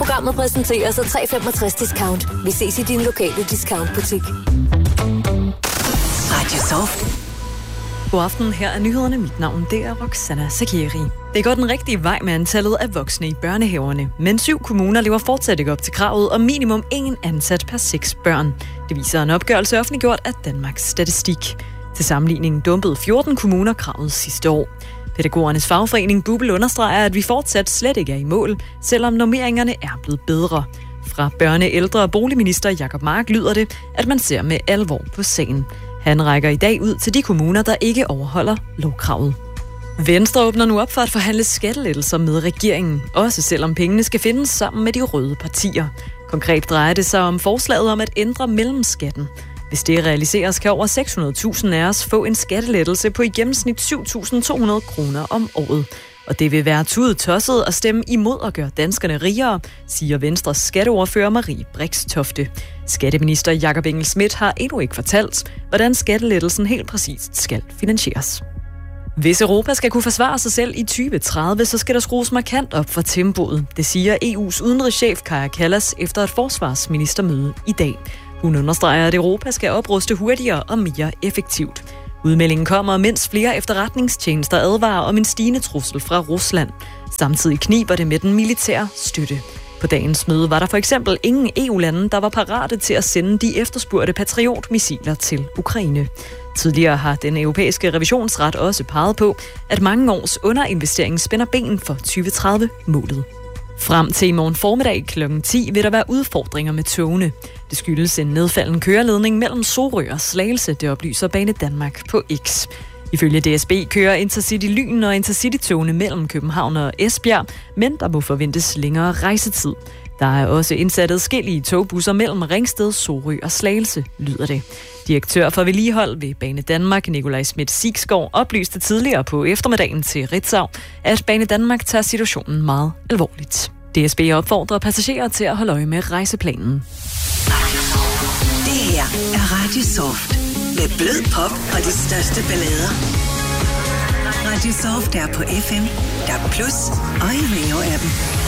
Programmet præsenteres af 365 Discount. Vi ses i din lokale discountbutik. Radio Soft. God aften, her er nyhederne. Mit navn det er Roxana Sakiri. Det går den rigtige vej med antallet af voksne i børnehaverne, men 7 kommuner lever fortsat ikke op til kravet om minimum 1 ansat per 6 børn. Det viser en opgørelse offentliggjort af Danmarks Statistik. Til sammenligning dumpede 14 kommuner kravet sidste år. Pædagogernes fagforening BUPL understreger, at vi fortsat slet ikke er i mål, selvom normeringerne er blevet bedre. Fra børne-, ældre- og boligminister Jacob Mark lyder det, at man ser med alvor på sagen. Han rækker i dag ud til de kommuner, der ikke overholder lovkravet. Venstre åbner nu op for at forhandle skattelettelser med regeringen, også selvom pengene skal findes sammen med de røde partier. Konkret drejer det sig om forslaget om at ændre mellemskatten. Hvis det realiseres, kan over 600.000 af os få en skattelettelse på i gennemsnit 7.200 kroner om året. Og det vil være tudetosset at stemme imod at gøre danskerne rigere, siger Venstres skatteordfører Marie Brix-Tofte. Skatteminister Jakob Engel-Schmidt har endnu ikke fortalt, hvordan skattelettelsen helt præcist skal finansieres. Hvis Europa skal kunne forsvare sig selv i 2030, så skal der skrues markant op for tempoet. Det siger EU's udenrigschef Kaja Kallas efter et forsvarsministermøde i dag. Hun understreger, at Europa skal opruste hurtigere og mere effektivt. Udmeldingen kommer, mens flere efterretningstjenester advarer om en stigende trussel fra Rusland. Samtidig kniber det med den militære støtte. På dagens møde var der for eksempel ingen EU-lande, der var parate til at sende de efterspurgte Patriot-missiler til Ukraine. Tidligere har den europæiske revisionsret også peget på, at mange års underinvestering spænder ben for 2030-målet. Frem til i morgen formiddag kl. 10 vil der være udfordringer med togene. Det skyldes en nedfalden køreledning mellem Sorø og Slagelse, det oplyser Banedanmark på X. Ifølge DSB kører Intercity Lyn og Intercity-togene mellem København og Esbjerg, men der må forventes længere rejsetid. Der er også indsat adskillige togbusser mellem Ringsted, Sorø og Slagelse, lyder det. Direktør for vedligehold ved Banedanmark, Nikolaj Schmidt-Sigsgaard, oplyste tidligere på eftermiddagen til Ritzau, at Banedanmark tager situationen meget alvorligt. DSB opfordrer passagerer til at holde øje med rejseplanen. Det her er Radio Soft med blød pop og de største ballader. Radio Soft er på FM, DAB+ og i Radio-appen.